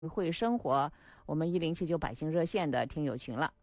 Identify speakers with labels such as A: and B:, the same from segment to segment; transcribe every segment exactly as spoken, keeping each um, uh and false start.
A: 会生活，我们一零七九百姓热线的听友群了。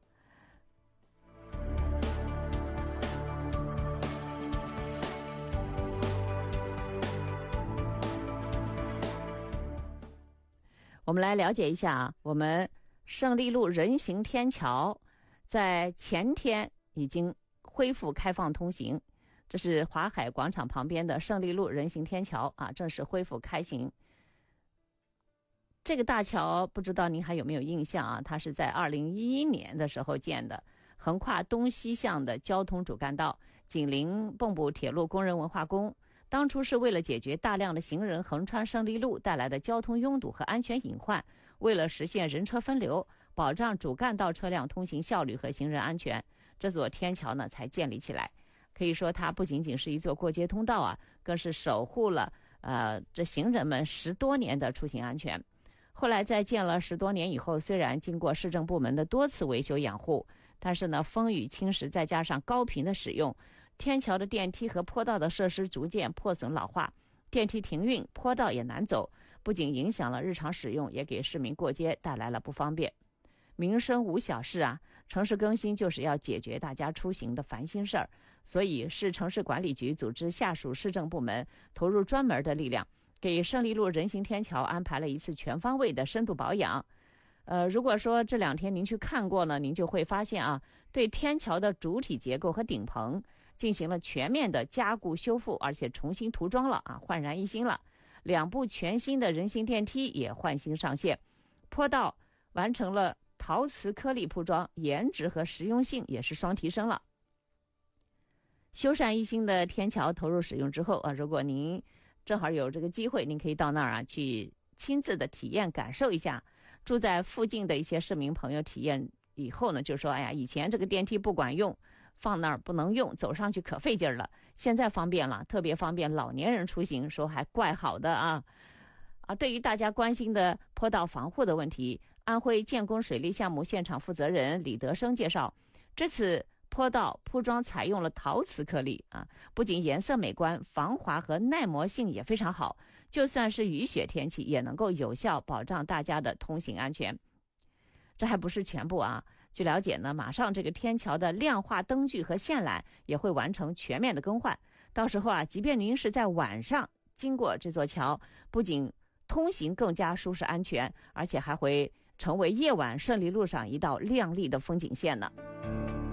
A: 我们来了解一下啊，我们胜利路人行天桥在前天已经恢复开放通行，这是华海广场旁边的胜利路人行天桥啊，正式恢复开行。这个大桥不知道您还有没有印象啊？它是在二零一一年的时候建的，横跨东西向的交通主干道，紧邻蚌埠铁路工人文化宫。当初是为了解决大量的行人横穿胜利路带来的交通拥堵和安全隐患，为了实现人车分流，保障主干道车辆通行效率和行人安全，这座天桥呢才建立起来。可以说它不仅仅是一座过街通道啊，更是守护了呃这行人们十多年的出行安全。后来在建了十多年以后，虽然经过市政部门的多次维修养护，但是呢，风雨侵蚀再加上高频的使用，天桥的电梯和坡道的设施逐渐破损老化，电梯停运，坡道也难走，不仅影响了日常使用，也给市民过街带来了不方便。民生无小事啊，城市更新就是要解决大家出行的烦心事儿，所以市城市管理局组织下属市政部门投入专门的力量，给胜利路人行天桥安排了一次全方位的深度保养。呃，如果说这两天您去看过呢，您就会发现啊，对天桥的主体结构和顶棚进行了全面的加固修复，而且重新涂装了啊，焕然一新了。两部全新的人行电梯也换新上线，坡道完成了陶瓷颗粒铺装，颜值和实用性也是双提升了。修缮一新的天桥投入使用之后啊，如果您正好有这个机会，您可以到那儿啊去亲自的体验感受一下。住在附近的一些市民朋友体验以后呢，就说哎呀，以前这个电梯不管用，放那儿不能用，走上去可费劲了，现在方便了，特别方便老年人出行，说还怪好的啊。啊，对于大家关心的坡道防护的问题，安徽建工水利项目现场负责人李德生介绍，这次坡道铺装采用了陶瓷颗粒啊，不仅颜色美观，防滑和耐磨性也非常好，就算是雨雪天气也能够有效保障大家的通行安全。这还不是全部啊，据了解呢，马上这个天桥的亮化灯具和线缆也会完成全面的更换，到时候啊，即便您是在晚上经过这座桥，不仅通行更加舒适安全，而且还会成为夜晚胜利路上一道亮丽的风景线呢。